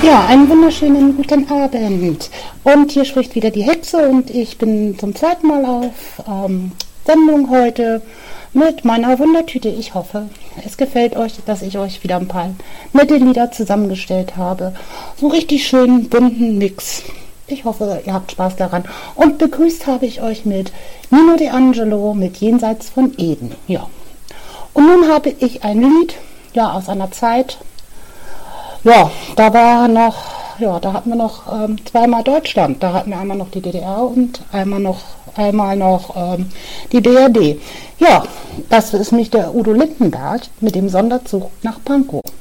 Ja, einen wunderschönen guten Abend. Und hier spricht wieder die Hexe und ich bin zum zweiten Mal auf Sendung heute mit meiner Wundertüte. Ich hoffe, es gefällt euch, dass ich euch wieder ein paar nette Lieder zusammengestellt habe. So einen richtig schönen bunten Mix. Ich hoffe, ihr habt Spaß daran. Und begrüßt habe ich euch mit Nino D'Angelo mit Jenseits von Eden. Ja. Und nun habe ich ein Lied, ja, aus einer Zeit. Ja, da hatten wir noch zweimal Deutschland. Da hatten wir einmal noch die DDR und einmal noch die BRD. Ja, das ist nämlich der Udo Lindenberg mit dem Sonderzug nach Pankow.